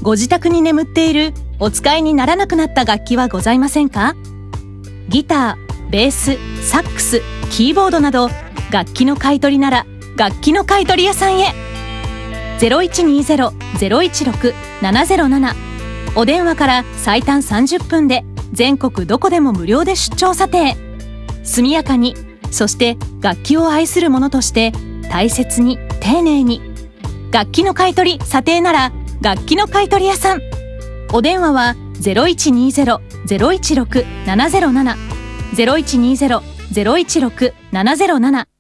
ご自宅に眠っているお使いにならなくなった楽器はございませんか？ギター、ベース、サックス、キーボードなど楽器の買い取りなら楽器の買い取り屋さんへ。0120-016-707、お電話から最短30分で全国どこでも無料で出張査定。速やかに、そして楽器を愛する者として大切に丁寧に。楽器の買い取り査定なら楽器の買い取り屋さん。お電話は 0120-016-707 0120-016-707